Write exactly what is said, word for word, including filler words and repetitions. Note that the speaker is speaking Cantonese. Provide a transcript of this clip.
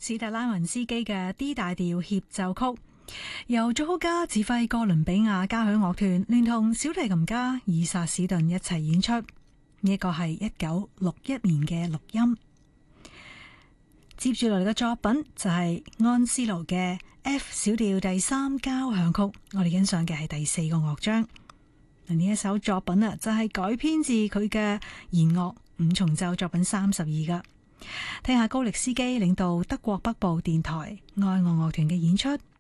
史特拉文斯基嘅 D 大調協奏曲，由作曲家指揮哥倫比亞交響樂團聯同小提琴家爾薩史頓一齊演出。呢個係一九六一年嘅錄音。接住落嚟嘅作品就係安斯勞嘅 F 小調第三交響曲，我哋欣賞嘅係第四個樂章。呢一首作品啊，就係改編自佢嘅弦樂五重奏作品三十二噶。聽下高力斯基領導德國北部電台愛樂樂團嘅演出。